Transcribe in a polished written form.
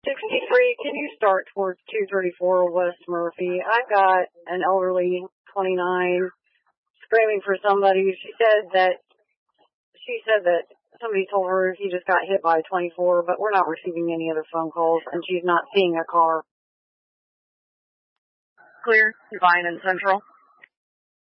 63, can you start towards 234 West Murphy? I've got an elderly 29 screaming for somebody. She said that somebody told her he just got hit by a 24, but we're not receiving any other phone calls, and she's not seeing a car. Clear, Divine and Central.